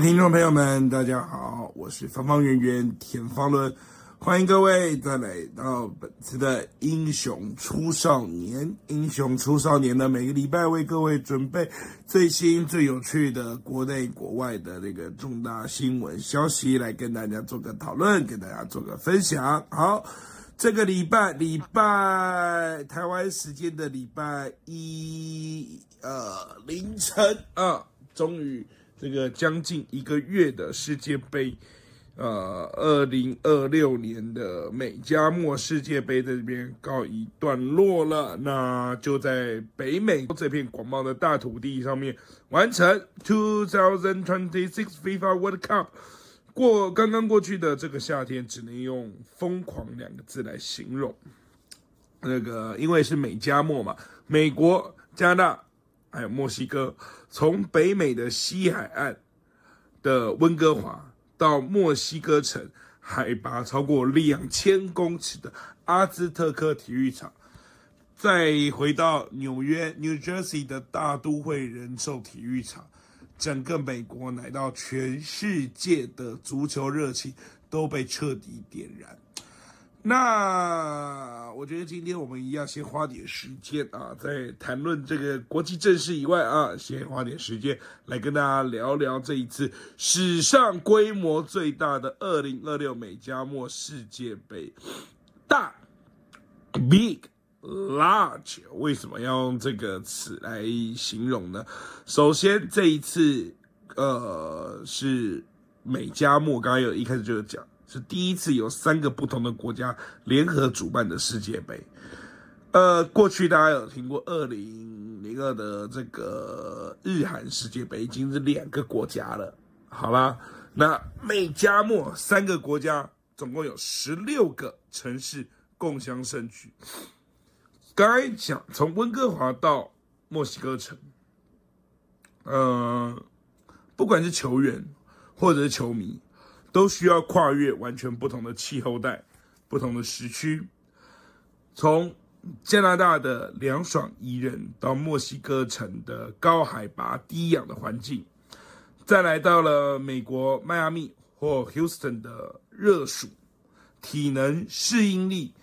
听众朋友们，大家好，我是方方圆圆田方伦，欢迎各位再来到本次的英雄出少年。英雄出少年呢，每个礼拜为各位准备最新最有趣的国内国外的那个重大新闻消息，来跟大家做个讨论，跟大家做个分享。好，这个礼拜台湾时间的礼拜一凌晨终于这个将近一个月的世界杯，2026年的美加墨世界杯在这边告一段落了。那就在北美这片广袤的大土地上面完成2026 FIFA World Cup。刚刚过去的这个夏天，只能用疯狂2个字来形容。因为是美加墨嘛，美国、加拿大还有墨西哥，从北美的西海岸的温哥华到墨西哥城海拔超过2000公尺的阿兹特克体育场，再回到纽约 New Jersey 的大都会人寿体育场，整个美国乃到全世界的足球热情都被彻底点燃。那我觉得今天我们一样先花点时间在谈论这个国际政事以外先花点时间来跟大家聊聊这一次史上规模最大的2026美加墨世界杯。大 Big Large 为什么要用这个词来形容呢？首先这一次是美加墨，刚刚一开始就有讲，是第一次有3个不同的国家联合主办的世界杯。过去大家有听过2002的这个日韩世界杯，已经是2个国家了。好啦，那美加墨3个国家，总共有16个城市共襄盛举。刚才讲从温哥华到墨西哥城，不管是球员或者是球迷，都需要跨越完全不同的气候带、不同的时区，从加拿大的凉爽宜人到墨西哥城的高海拔低氧的环境，再来到了美国迈阿密或 Houston 的热暑，体能适应力